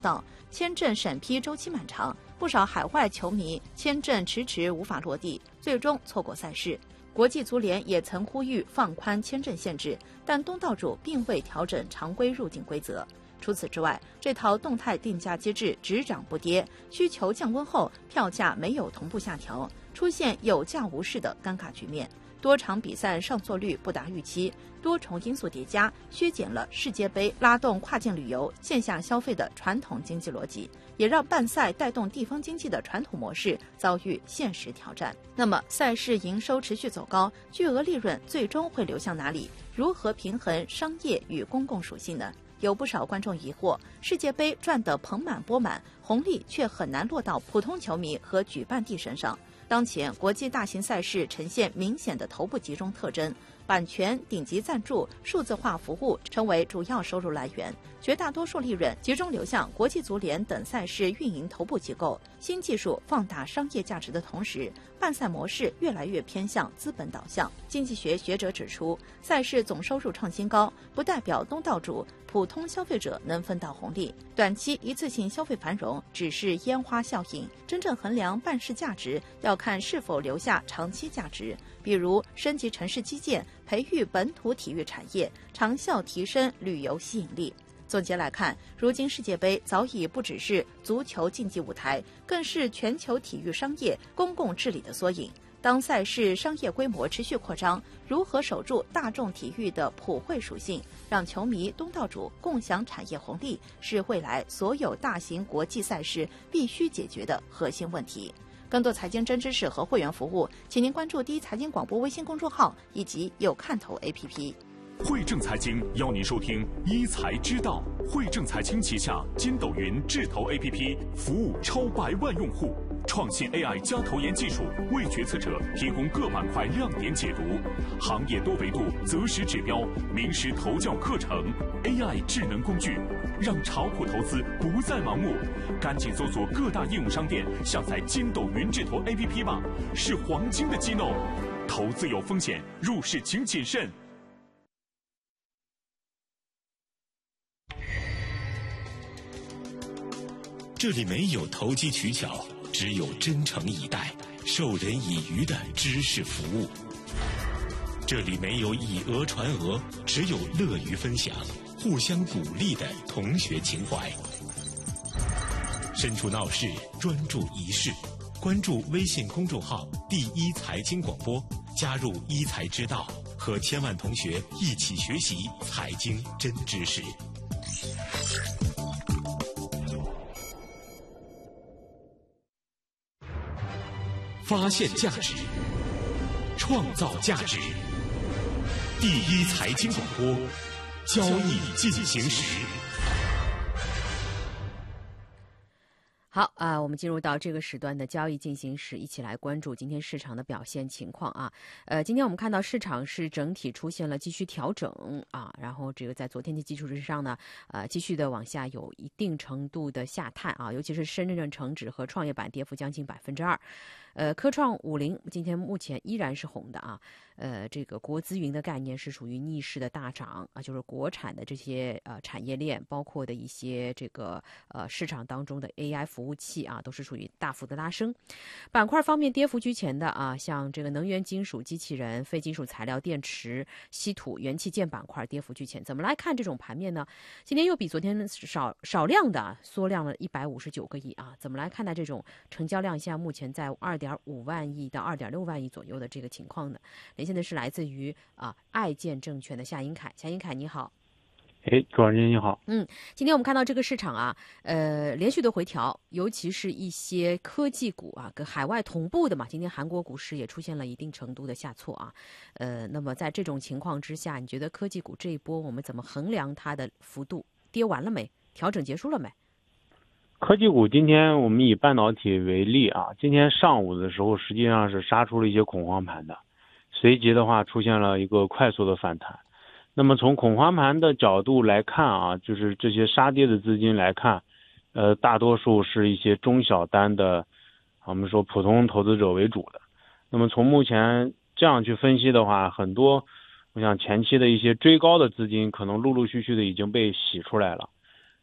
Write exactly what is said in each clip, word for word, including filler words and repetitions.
道，签证审批周期漫长，不少海外球迷签证迟迟无法落地，最终错过赛事。国际足联也曾呼吁放宽签证限制，但东道主并未调整常规入境规则。除此之外，这套动态定价机制只涨不跌，需求降温后，票价没有同步下调，出现有价无市的尴尬局面。多场比赛上座率不达预期，多重因素叠加，削减了世界杯拉动跨境旅游、线下消费的传统经济逻辑，也让办赛带动地方经济的传统模式遭遇现实挑战。那么，赛事营收持续走高，巨额利润最终会流向哪里？如何平衡商业与公共属性呢？有不少观众疑惑，世界杯赚得盆满钵满，红利却很难落到普通球迷和举办地身上。当前国际大型赛事呈现明显的头部集中特征，版权、顶级赞助、数字化服务成为主要收入来源，绝大多数利润集中流向国际足联等赛事运营头部机构。新技术放大商业价值的同时，办赛模式越来越偏向资本导向。经济学学者指出，赛事总收入创新高，不代表东道主普通消费者能分到红利。短期一次性消费繁荣只是烟花效应，真正衡量办事价值要看是否留下长期价值，比如升级城市基建、培育本土体育产业、长效提升旅游吸引力。总结来看，如今世界杯早已不只是足球竞技舞台，更是全球体育商业公共治理的缩影。当赛事商业规模持续扩张，如何守住大众体育的普惠属性，让球迷、东道主共享产业红利，是未来所有大型国际赛事必须解决的核心问题。更多财经真知识和会员服务，请您关注第一财经广播微信公众号以及有看头 A P P。 汇正财经邀您收听一财知道。汇正财经旗下筋斗云智投 A P P 服务超百万用户，创新 A I 加投研技术，为决策者提供各板块亮点解读，行业多维度择时指标，名师投教课程 ，A I 智能工具，让炒股投资不再盲目。赶紧搜索各大应用商店，下载筋斗云智投 A P P 吧，是黄金的机弄。投资有风险，入市请谨慎。 这里没有投机取巧，只有真诚以待、授人以渔的知识服务。这里没有以讹传讹，只有乐于分享、互相鼓励的同学情怀。身处闹市，专注一事。关注微信公众号“第一财经广播”，加入一财知道，和千万同学一起学习财经真知识。发现价值，创造价值。第一财经广播，交易进行时。 好啊、呃，我们进入到这个时段的交易进行时，一起来关注今天市场的表现情况啊。呃，今天我们看到市场是整体出现了继续调整啊，然后这个在昨天的基础之上呢，呃，继续的往下有一定程度的下探啊，尤其是深圳成指和创业板跌幅将近百分之二。呃，科创五零今天目前依然是红的啊，呃，这个国资云的概念是属于逆势的大涨啊，就是国产的这些呃产业链，包括的一些这个呃市场当中的 A I 服务器啊，都是属于大幅的拉升。板块方面跌幅居前的啊，像这个能源、金属、机器人、非金属材料、电池、稀土、元器件板块跌幅居前。怎么来看这种盘面呢？今天又比昨天少少量的缩量了一百五十九个亿啊，怎么来看待这种成交量现在目前在二点五万亿到二点六万亿左右的这个情况呢？连线的是来自于啊爱建证券的夏英凯，夏英凯你好。 哎，主持人你好。 嗯，今天我们看到这个市场啊，呃，连续的回调，尤其是一些科技股啊，跟海外同步的嘛。今天韩国股市也出现了一定程度的下挫啊，呃，那么在这种情况之下，你觉得科技股这一波我们怎么衡量它的幅度？跌完了没？调整结束了没？ 科技股今天我们以半导体为例啊，今天上午的时候实际上是杀出了一些恐慌盘的，随即的话出现了一个快速的反弹。那么从恐慌盘的角度来看啊，就是这些杀跌的资金来看，呃，大多数是一些中小单的，我们说普通投资者为主的。那么从目前这样去分析的话，很多我想前期的一些追高的资金可能陆陆续续的已经被洗出来了。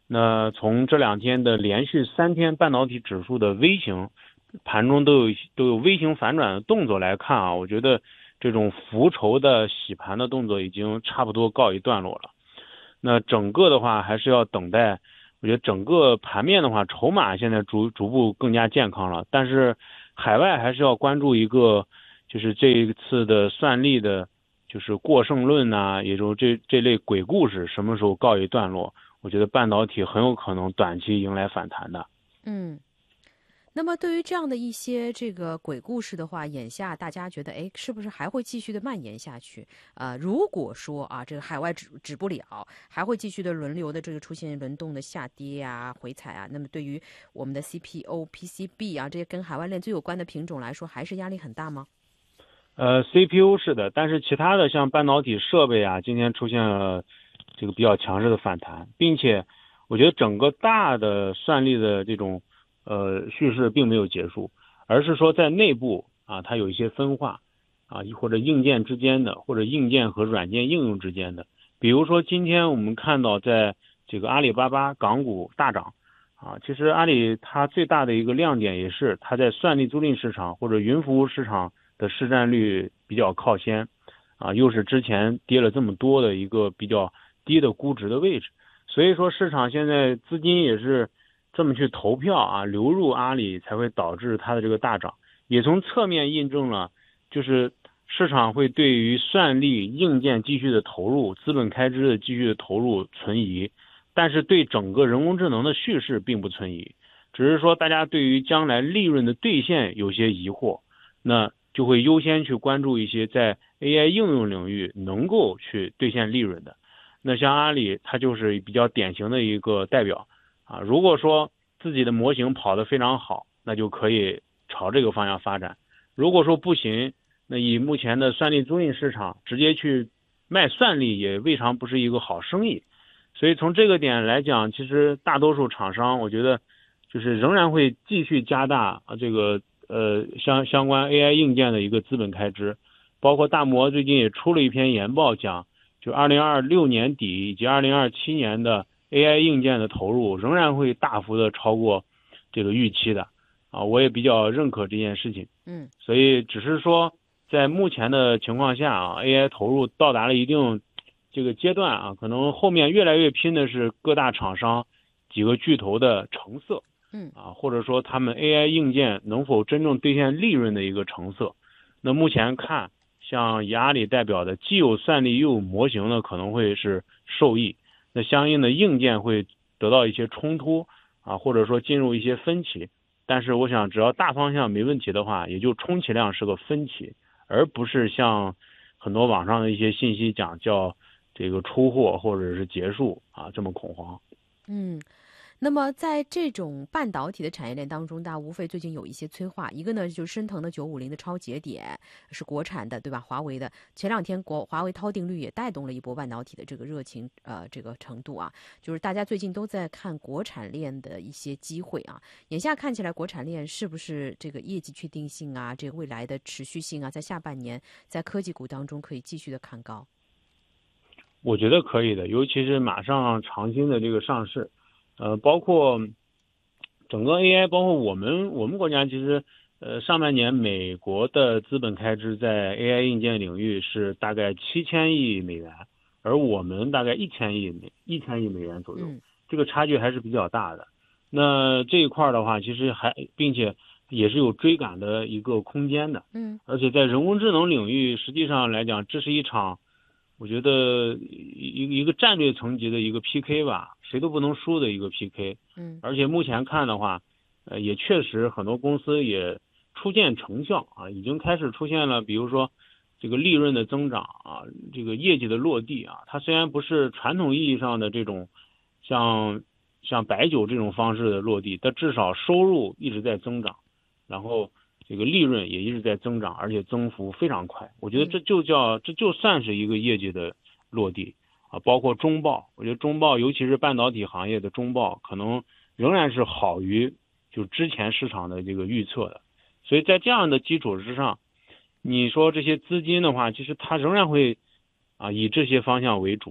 那从这两天的连续三天半导体指数的微型盘中都有都有微型反转的动作来看啊，我觉得这种浮筹的洗盘的动作已经差不多告一段落了。那整个的话还是要等待，我觉得整个盘面的话，筹码现在逐逐步更加健康了，但是海外还是要关注一个，就是这一次的算力的，就是过剩论呐、啊，也就这这类鬼故事什么时候告一段落？我觉得半导体很有可能短期迎来反弹的。 嗯。那么对于这样的一些这个鬼故事的话，眼下大家觉得，哎，是不是还会继续的蔓延下去？呃，如果说啊，这个海外止止不了，还会继续的轮流的这个出现轮动的下跌啊、回踩啊，那么对于我们的 C P O、P C B 啊这些跟海外链最有关的品种来说，还是压力很大吗？ 呃 ，C P U 是的，但是其他的像半导体设备啊，今天出现了这个比较强势的反弹，并且我觉得整个大的算力的这种呃叙事并没有结束，而是说在内部啊，它有一些分化啊，或者硬件之间的，或者硬件和软件应用之间的。比如说今天我们看到在这个阿里巴巴港股大涨啊，其实阿里它最大的一个亮点也是它在算力租赁市场或者云服务市场的市占率比较靠先啊，又是之前跌了这么多的一个比较低的估值的位置，所以说市场现在资金也是这么去投票啊，流入阿里才会导致它的这个大涨，也从侧面印证了就是市场会对于算力硬件继续的投入、资本开支的继续的投入存疑，但是对整个人工智能的叙事并不存疑，只是说大家对于将来利润的兑现有些疑惑，那就会优先去关注一些在 A I 应用领域能够去兑现利润的。那像阿里，它就是比较典型的一个代表啊。如果说自己的模型跑得非常好，那就可以朝这个方向发展。如果说不行，那以目前的算力租赁市场，直接去卖算力也未尝不是一个好生意。所以从这个点来讲，其实大多数厂商，我觉得就是仍然会继续加大啊这个呃相相关 A I 硬件的一个资本开支。包括大摩最近也出了一篇研报讲，就二零二六年底以及二零二七年的 A I 硬件的投入仍然会大幅的超过这个预期的啊，我也比较认可这件事情。 嗯， 所以只是说在目前的情况下啊 ，A I 投入到达了一定这个阶段啊，可能后面越来越拼的是各大厂商几个巨头的成色， 嗯啊，或者说他们 A I 硬件能否真正兑现利润的一个成色。那目前看，像以阿里代表的既有算力又有模型呢，可能会是受益，那相应的硬件会得到一些冲突啊，或者说进入一些分歧。但是我想只要大方向没问题的话，也就充其量是个分歧，而不是像很多网上的一些信息讲叫这个出货或者是结束啊这么恐慌。 嗯。那么在这种半导体的产业链当中，大家无非最近有一些催化，一个呢就是升腾的九五零的超节点是国产的，对吧？华为的前两天国华为韬定律也带动了一波半导体的这个热情，呃，这个程度啊，就是大家最近都在看国产链的一些机会啊。眼下看起来，国产链是不是这个业绩确定性啊，这个未来的持续性啊，在下半年在科技股当中可以继续的看高？ 我觉得可以的，尤其是马上长兴的这个上市。呃，包括整个 A I， 包括我们我们国家，其实呃上半年美国的资本开支在 A I 硬件领域是大概七千亿美元，而我们大概一千亿美一千亿美元左右， 嗯， 这个差距还是比较大的。那这一块的话，其实还并且也是有追赶的一个空间的， 嗯， 而且在人工智能领域，实际上来讲，这是一场。我觉得一一个战略层级的一个 P K 吧，谁都不能输的一个 P K。 嗯， 而且目前看的话，呃，也确实很多公司也初见成效啊，已经开始出现了，比如说这个利润的增长啊，这个业绩的落地啊。它虽然不是传统意义上的这种像像白酒这种方式的落地，但至少收入一直在增长，然后这个利润也一直在增长，而且增幅非常快。我觉得这就叫这就算是一个业绩的落地啊。包括中报，我觉得中报尤其是半导体行业的中报，可能仍然是好于就之前市场的这个预测的。所以在这样的基础之上，你说这些资金的话，其实它仍然会啊以这些方向为主。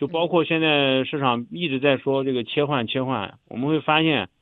就包括现在市场一直在说这个切换切换，我们会发现